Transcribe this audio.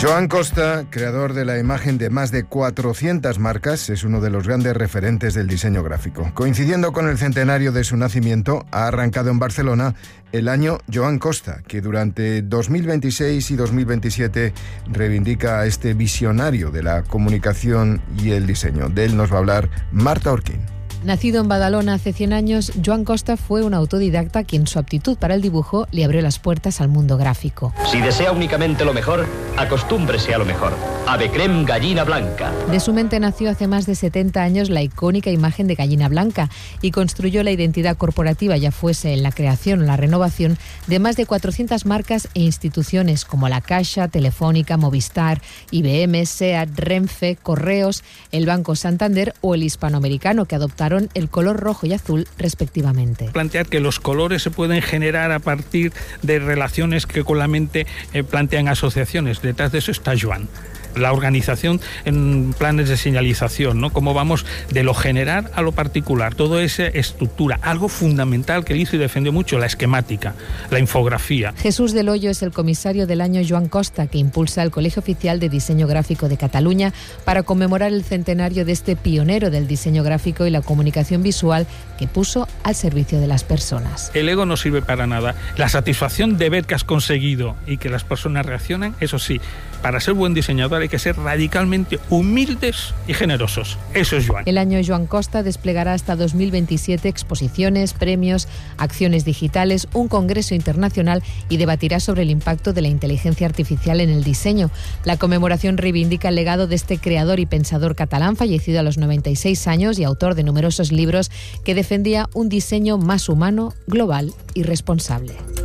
Joan Costa, creador de la imagen de más de 400 marcas, es uno de los grandes referentes del diseño gráfico. Coincidiendo con el centenario de su nacimiento, ha arrancado en Barcelona el año Joan Costa, que durante 2026 y 2027 reivindica a este visionario de la comunicación y el diseño. De él nos va a hablar Marta Orquín. Nacido en Badalona hace 100 años, Joan Costa fue un autodidacta quien su aptitud para el dibujo le abrió las puertas al mundo gráfico. Si desea únicamente lo mejor, acostúmbrese a lo mejor. Ave creme gallina blanca. De su mente nació hace más de 70 años la icónica imagen de gallina blanca y construyó la identidad corporativa, ya fuese en la creación o la renovación, de más de 400 marcas e instituciones como la Caixa, Telefónica, Movistar, IBM, SEAT, Renfe, Correos, el Banco Santander o el Hispanoamericano, que adoptaron el color rojo y azul respectivamente. Plantear que los colores se pueden generar a partir de relaciones que con la mente plantean asociaciones. Detrás de eso está Joan. La organización en planes de señalización, ¿no? Cómo vamos de lo general a lo particular, toda esa estructura, algo fundamental que él hizo y defendió mucho, la esquemática, la infografía. Jesús del Hoyo es el comisario del año Joan Costa, que impulsa el Colegio Oficial de Diseño Gráfico de Cataluña para conmemorar el centenario de este pionero del diseño gráfico y la comunicación visual que puso al servicio de las personas. El ego no sirve para nada. La satisfacción de ver que has conseguido y que las personas reaccionan, eso sí, para ser buen diseñador hay que ser radicalmente humildes y generosos. Eso es Joan. El año Joan Costa desplegará hasta 2027 exposiciones, premios, acciones digitales, un congreso internacional y debatirá sobre el impacto de la inteligencia artificial en el diseño. La conmemoración reivindica el legado de este creador y pensador catalán, fallecido a los 96 años y autor de numerosos libros, que defendía un diseño más humano, global y responsable.